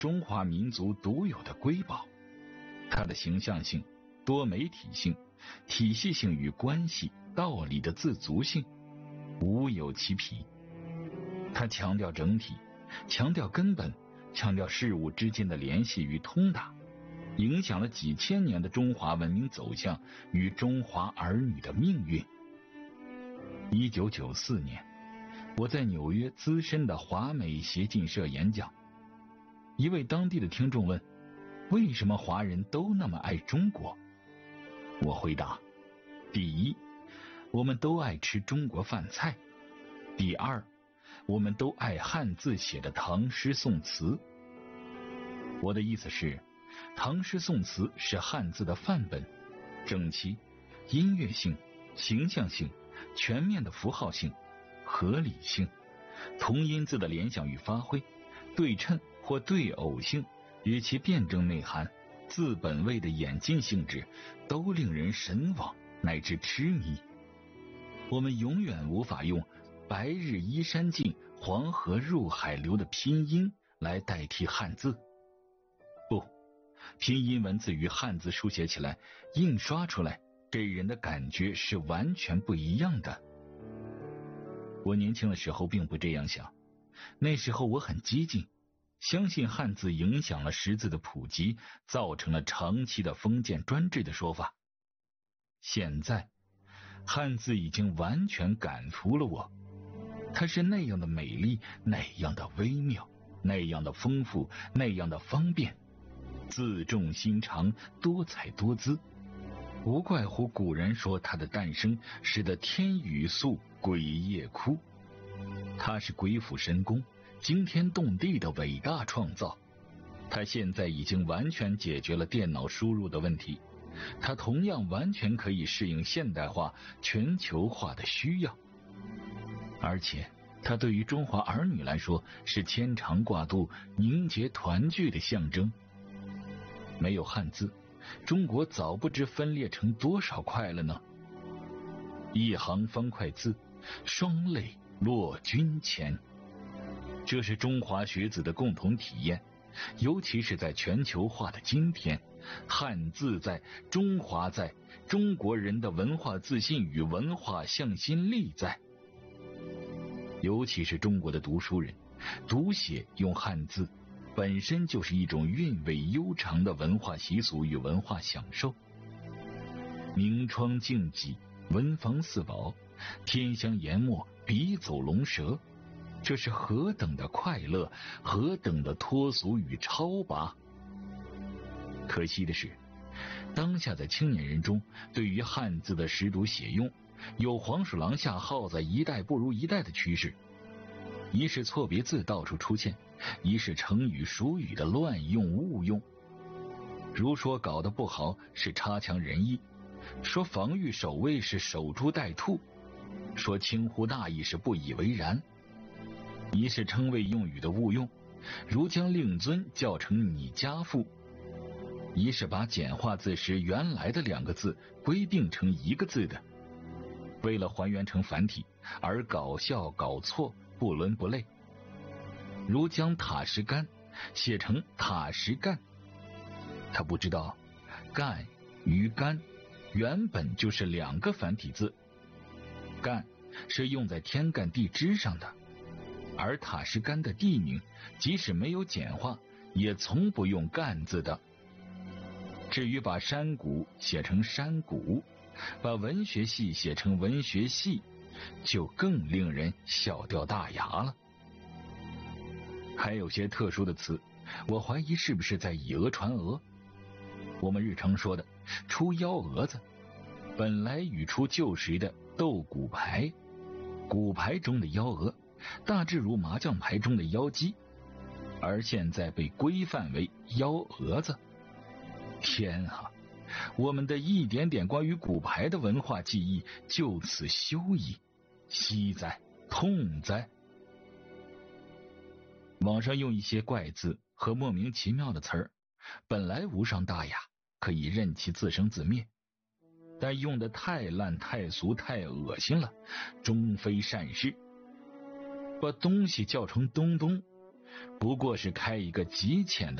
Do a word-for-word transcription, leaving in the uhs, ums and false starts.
中华民族独有的瑰宝，它的形象性、多媒体性、体系性与关系、道理的自足性无有其匹。它强调整体，强调根本，强调事物之间的联系与通达，影响了几千年的中华文明走向与中华儿女的命运。一九九四年，我在纽约资深的华美协进社演讲，一位当地的听众问，为什么华人都那么爱中国？我回答，第一，我们都爱吃中国饭菜；第二，我们都爱汉字写的唐诗宋词。我的意思是，唐诗宋词是汉字的范本，整齐、音乐性、形象性、全面的符号性、合理性、同音字的联想与发挥、对称或对偶性与其辩证内涵、字本位的演进性质，都令人神往乃至痴迷。我们永远无法用白日依山尽，黄河入海流的拼音来代替汉字。不，拼音文字与汉字书写起来、印刷出来，给人的感觉是完全不一样的。我年轻的时候并不这样想，那时候我很激进，相信汉字影响了识字的普及，造成了长期的封建专制的说法。现在汉字已经完全感服了我，它是那样的美丽，那样的微妙，那样的丰富，那样的方便，字重心长，多彩多姿。无怪乎古人说它的诞生使得天雨粟，鬼夜哭。它是鬼斧神工、惊天动地的伟大创造。它现在已经完全解决了电脑输入的问题，它同样完全可以适应现代化、全球化的需要。而且它对于中华儿女来说是牵肠挂肚、凝结团聚的象征。没有汉字，中国早不知分裂成多少块了呢。一行方块字，双泪落君前。这是中华学子的共同体验，尤其是在全球化的今天，汉字在，中华在，中国人的文化自信与文化向心力在。尤其是中国的读书人，读写用汉字本身就是一种韵味悠长的文化习俗与文化享受。明窗净几，文房四宝，天香研墨，笔走龙蛇，这是何等的快乐，何等的脱俗与超拔。可惜的是，当下在青年人中，对于汉字的识读写用有黄鼠狼下耗子一代不如一代的趋势。一是错别字到处出现，一是成语俗语的乱用误用。如说搞得不好是差强人意，说防御守卫是守株待兔，说轻忽大意是不以为然。一是称谓用语的误用，如将令尊叫成你家父。一是把简化字时原来的两个字规定成一个字的，为了还原成繁体而搞笑搞错，不伦不类。如将塔什干写成塔什干，他不知道干与干原本就是两个繁体字，干是用在天干地支上的，而塔什干的地名即使没有简化，也从不用干字的。至于把山谷写成山谷，把文学系写成文学系，就更令人笑掉大牙了。还有些特殊的词，我怀疑是不是在以讹传讹。我们日常说的出幺蛾子，本来语出旧时的斗骨牌，骨牌中的幺蛾大致如麻将牌中的妖姬，而现在被规范为幺蛾子。天啊，我们的一点点关于骨牌的文化记忆就此休矣，惜哉痛哉。网上用一些怪字和莫名其妙的词儿，本来无伤大雅，可以任其自生自灭，但用得太烂太俗太恶心了，终非善事。把东西叫成东东， 不过是开一个极浅的